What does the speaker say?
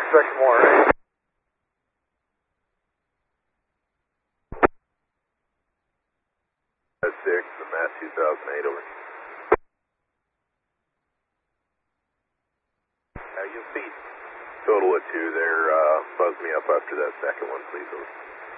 expect more, right? That's 6, the Matt 2008, over. How you feet? Total of 2 there, buzz me up after that second one, please, over.